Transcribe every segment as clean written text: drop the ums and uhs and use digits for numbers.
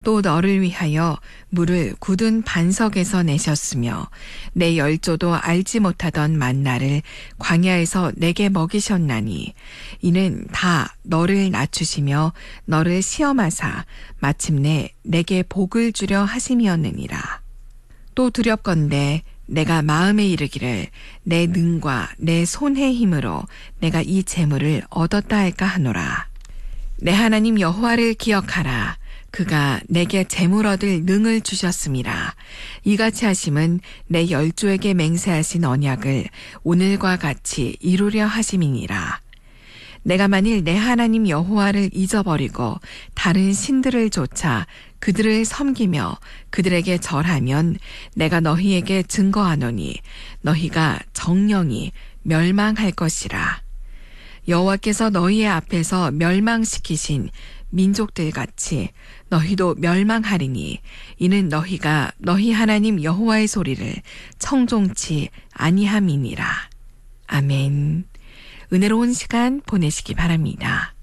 또 너를 위하여 물을 굳은 반석에서 내셨으며 내 열조도 알지 못하던 만나를 광야에서 내게 먹이셨나니 이는 다 너를 낮추시며 너를 시험하사 마침내 내게 복을 주려 하심이었느니라. 또 두렵건대 내가 마음에 이르기를 내 능과 내 손의 힘으로 내가 이 재물을 얻었다 할까 하노라. 내 하나님 여호와를 기억하라. 그가 내게 재물 얻을 능을 주셨음이라. 이같이 하심은 내 열조에게 맹세하신 언약을 오늘과 같이 이루려 하심이니라. 내가 만일 내 하나님 여호와를 잊어버리고 다른 신들을 좇아 그들을 섬기며 그들에게 절하면 내가 너희에게 증거하노니 너희가 정령이 멸망할 것이라. 여호와께서 너희의 앞에서 멸망시키신 민족들 같이 너희도 멸망하리니 이는 너희가 너희 하나님 여호와의 소리를 청종치 아니함이니라. 아멘. 은혜로운 시간 보내시기 바랍니다.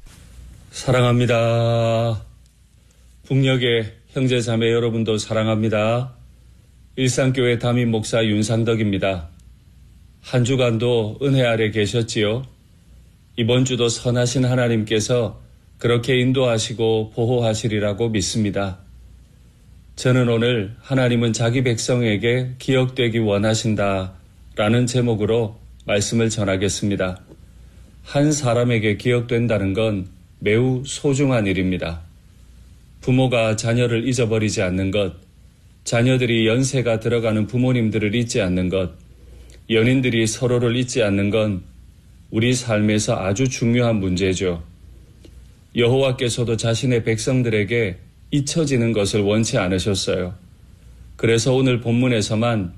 사랑합니다. 북녘의 형제 자매 여러분도 사랑합니다. 일산교회 담임 목사 윤상덕입니다. 한 주간도 은혜 아래 계셨지요? 이번 주도 선하신 하나님께서 그렇게 인도하시고 보호하시리라고 믿습니다. 저는 오늘 하나님은 자기 백성에게 기억되기 원하신다 라는 제목으로 말씀을 전하겠습니다. 한 사람에게 기억된다는 건 매우 소중한 일입니다. 부모가 자녀를 잊어버리지 않는 것, 자녀들이 연세가 들어가는 부모님들을 잊지 않는 것, 연인들이 서로를 잊지 않는 건 우리 삶에서 아주 중요한 문제죠. 여호와께서도 자신의 백성들에게 잊혀지는 것을 원치 않으셨어요. 그래서 오늘 본문에서만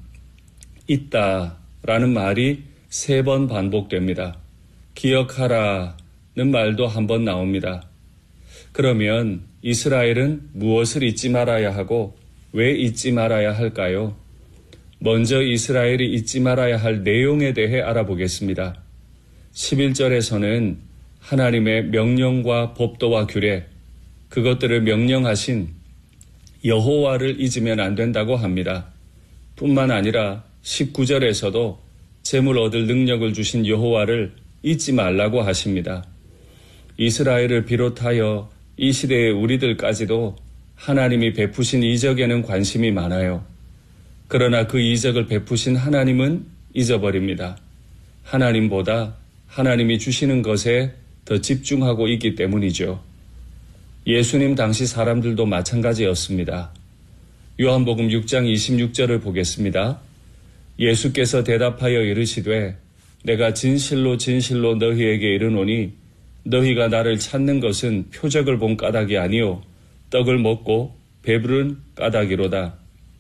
잊다라는 말이 3번 반복됩니다. 기억하라는 말도 한 번 나옵니다. 그러면 이스라엘은 무엇을 잊지 말아야 하고 왜 잊지 말아야 할까요? 먼저 이스라엘이 잊지 말아야 할 내용에 대해 알아보겠습니다. 11절에서는 하나님의 명령과 법도와 규례, 그것들을 명령하신 여호와를 잊으면 안 된다고 합니다. 뿐만 아니라 19절에서도 재물 얻을 능력을 주신 여호와를 잊지 말라고 하십니다. 이스라엘을 비롯하여 이 시대의 우리들까지도 하나님이 베푸신 이적에는 관심이 많아요. 그러나 그 이적을 베푸신 하나님은 잊어버립니다. 하나님보다 하나님이 주시는 것에 더 집중하고 있기 때문이죠. 예수님 당시 사람들도 마찬가지였습니다. 요한복음 6장 26절을 보겠습니다. 예수께서 대답하여 이르시되 내가 진실로 진실로 너희에게 이르노니 너희가 나를 찾는 것은 표적을 본 까닭이 아니요 떡을 먹고 배부른 까닭이로다.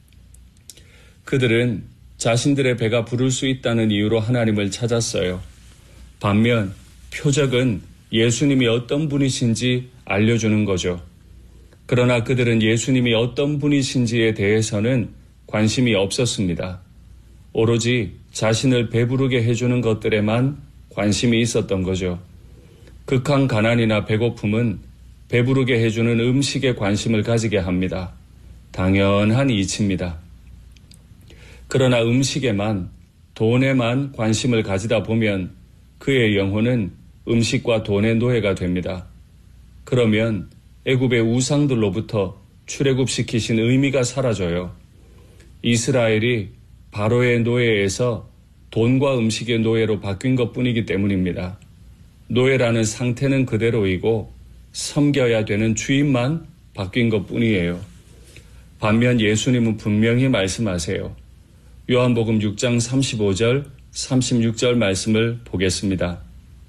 그들은 자신들의 배가 부를 수 있다는 이유로 하나님을 찾았어요. 반면 표적은 예수님이 어떤 분이신지 알려주는 거죠. 그러나 그들은 예수님이 어떤 분이신지에 대해서는 관심이 없었습니다. 오로지 자신을 배부르게 해주는 것들에만 관심이 있었던 거죠. 극한 가난이나 배고픔은 배부르게 해주는 음식에 관심을 가지게 합니다. 당연한 이치입니다. 그러나 음식에만, 돈에만 관심을 가지다 보면 그의 영혼은 음식과 돈의 노예가 됩니다. 그러면 애굽의 우상들로부터 출애굽시키신 의미가 사라져요. 이스라엘이 바로의 노예에서 돈과 음식의 노예로 바뀐 것뿐이기 때문입니다. 노예라는 상태는 그대로이고 섬겨야 되는 주인만 바뀐 것뿐이에요. 반면 예수님은 분명히 말씀하세요. 요한복음 6장 35절, 36절 말씀을 보겠습니다.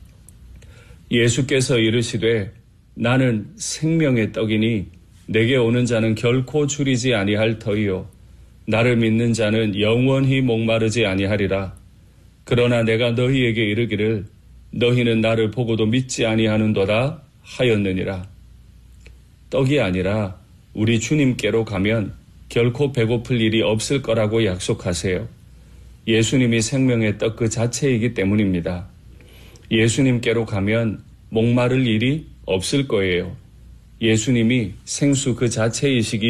예수께서 이르시되 나는 생명의 떡이니 내게 오는 자는 결코 줄이지 아니할 터이요 나를 믿는 자는 영원히 목마르지 아니하리라. 그러나 내가 너희에게 이르기를 너희는 나를 보고도 믿지 아니하는도다 하였느니라. 떡이 아니라 우리 주님께로 가면 결코 배고플 일이 없을 거라고 약속하세요. 예수님이 생명의 떡 그 자체이기 때문입니다. 예수님께로 가면 목마를 일이 없을 거예요. 예수님이 생수 그 자체이시기